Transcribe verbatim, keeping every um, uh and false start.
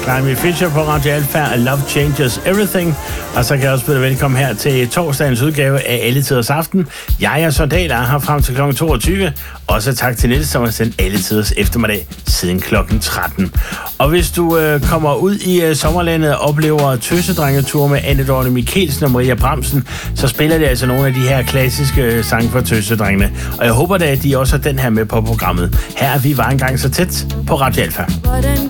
Climby Fisher på Radio Alfa, Love Changes Everything. Og så kan jeg også byde velkommen her til torsdagens udgave af Alle Tiders Aften. Jeg er så Dahl, er her frem til klokken toogtyve. Også tak til Niels, som har sendt Alle Tiders eftermiddag siden klokken tretten. Og hvis du øh, kommer ud i øh, sommerlandet og oplever tøsedrengetur med Anne Dorte Mikkelsen og Maria Bramsen, så spiller det altså nogle af de her klassiske øh, sange for tøsedrengene. Og jeg håber da, at de også har den her med på programmet. Her er Vi var engang så tæt på Radio Alfa.